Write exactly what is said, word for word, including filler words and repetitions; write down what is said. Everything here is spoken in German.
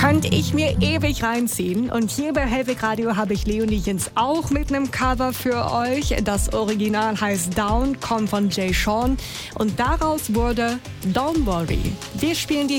könnte ich mir ewig reinziehen. Und hier bei Hellweg Radio habe ich Leonie Jens auch mit einem Cover für euch. Das Original heißt Down, kommt von Jay Sean und daraus wurde Don't Worry. Wir spielen die